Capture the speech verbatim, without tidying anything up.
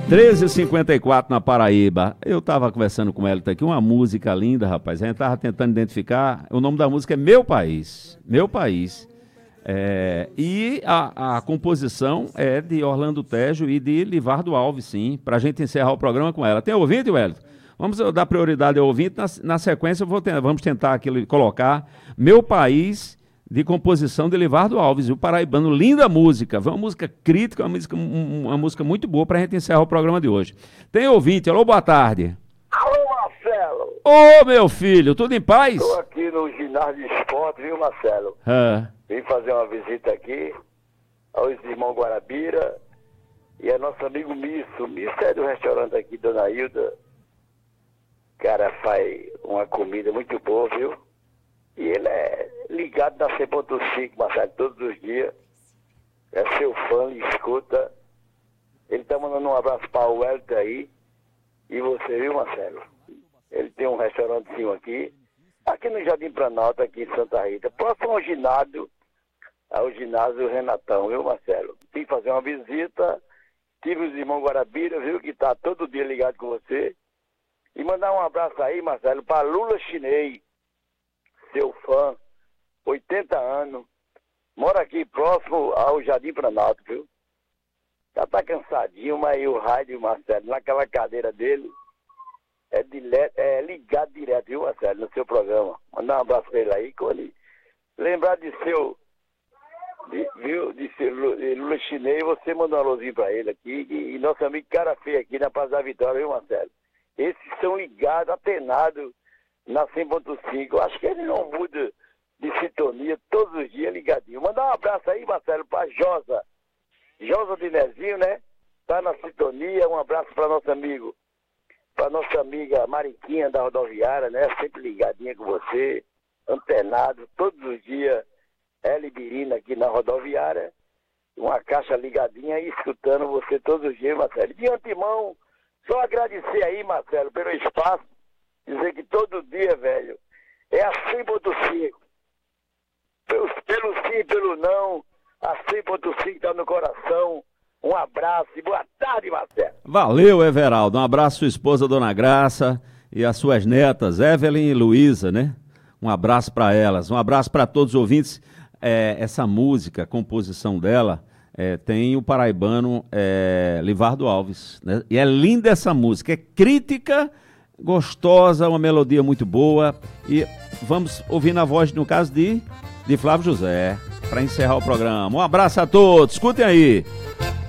treze e cinquenta e quatro na Paraíba. Eu tava conversando com ela aqui, uma música linda, rapaz. A gente tava tentando identificar. O nome da música é Meu País. Meu País. É, e a, a composição é de Orlando Tejo e de Livardo Alves, sim, pra gente encerrar o programa com ela. Tem ouvinte, Wellington? Vamos dar prioridade ao ouvinte. Na, na sequência, eu vou ter, vamos tentar aqui colocar Meu País, de composição de Livardo Alves, o paraibano. Linda música, uma música crítica, uma música, uma música muito boa para a gente encerrar o programa de hoje. Tem ouvinte, alô, boa tarde. Alô, Marcelo. Ô, meu filho, tudo em paz? Estou aqui no ginásio de esporte, viu, Marcelo? Ah. Vim fazer uma visita aqui aos irmãos Guarabira e a nosso amigo Misso. Misso é do restaurante aqui, Dona Hilda. Cara, faz uma comida muito boa, viu? E ele é ligado na cem ponto cinco, Marcelo, todos os dias. É seu fã, ele escuta. Ele tá mandando um abraço para o Wellington aí. E você, viu, Marcelo? Ele tem um restaurantezinho aqui. Aqui no Jardim Planalto, aqui em Santa Rita. Próximo ao ginásio, ao ginásio Renatão, viu, Marcelo? Tem que fazer uma visita. Tive os irmãos Guarabira, viu, que tá todo dia ligado com você. E mandar um abraço aí, Marcelo, para Lula Chinês. Seu fã, oitenta anos, mora aqui próximo ao Jardim Planalto, viu? Já tá cansadinho, mas o rádio, Marcelo, naquela cadeira dele, é, direto, é ligado direto, viu, Marcelo, no seu programa. Mandar um abraço pra ele aí, quando ele lembrar de seu, de, viu, de seu de Lula Chinês, você mandou um alôzinho pra ele aqui, e, e nosso amigo Cara Feia aqui na Paz da Vitória, viu, Marcelo? Esses são ligados, atenados, na cem ponto cinco, eu acho que ele não muda de sintonia todos os dias ligadinho. Mandar um abraço aí, Marcelo, para Josa. Josa de Nezinho, né? Tá na sintonia. Um abraço para nosso amigo, para nossa amiga Mariquinha da rodoviária, né? Sempre ligadinha com você, antenado, todos os dias. Ela e Birina aqui na rodoviária. Uma caixa ligadinha e escutando você todos os dias, Marcelo. De antemão, só agradecer aí, Marcelo, pelo espaço. Dizer que todo dia, velho, é a cem ponto cinco. Pelo, pelo sim, pelo não, a cem ponto cinco tá no coração. Um abraço e boa tarde, Marcelo. Valeu, Everaldo. Um abraço à sua esposa, Dona Graça, e às suas netas, Evelyn e Luísa, né? Um abraço para elas. Um abraço para todos os ouvintes. É, essa música, a composição dela, é, tem o paraibano é, Livardo Alves, né? E é linda essa música, é crítica, gostosa, uma melodia muito boa. E vamos ouvir na voz, no caso de, de Flávio José, para encerrar o programa. Um abraço a todos, escutem aí.